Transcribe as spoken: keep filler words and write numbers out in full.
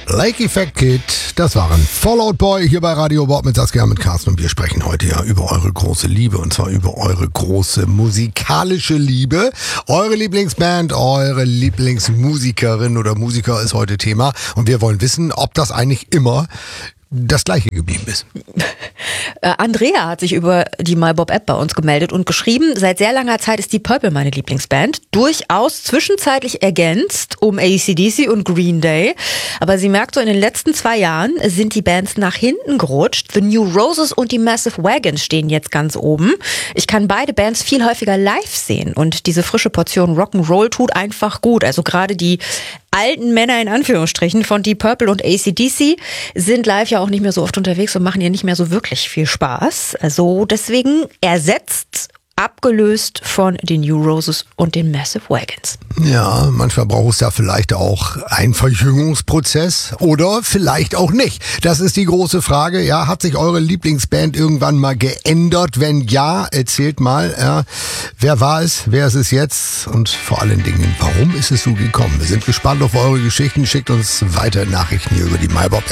Lake Effect Kid, das waren Fallout Boy hier bei Radio Bob mit Saskia, mit Carsten, und wir sprechen heute ja über eure große Liebe, und zwar über eure große musikalische Liebe. Eure Lieblingsband, eure Lieblingsmusikerin oder Musiker ist heute Thema, und wir wollen wissen, ob das eigentlich immer das Gleiche geblieben ist. Äh, Andrea hat sich über die MyBob-App bei uns gemeldet und geschrieben, seit sehr langer Zeit ist die Purple meine Lieblingsband. Durchaus zwischenzeitlich ergänzt um A C D C und Green Day. Aber sie merkt so, in den letzten zwei Jahren sind die Bands nach hinten gerutscht. The New Roses und die Massive Wagons stehen jetzt ganz oben. Ich kann beide Bands viel häufiger live sehen. Und diese frische Portion Rock'n'Roll tut einfach gut. Also gerade die alten Männer in Anführungsstrichen von Deep Purple und A C D C sind live ja auch nicht mehr so oft unterwegs und machen ja nicht mehr so wirklich viel Spaß. Also deswegen ersetzt, abgelöst von den New Roses und den Massive Wagons. Ja, manchmal braucht es ja vielleicht auch einen Verjüngungsprozess oder vielleicht auch nicht. Das ist die große Frage. Ja, hat sich eure Lieblingsband irgendwann mal geändert? Wenn ja, erzählt mal, ja, wer war es, wer ist es jetzt und vor allen Dingen, warum ist es so gekommen? Wir sind gespannt auf eure Geschichten. Schickt uns weitere Nachrichten hier über die MyBob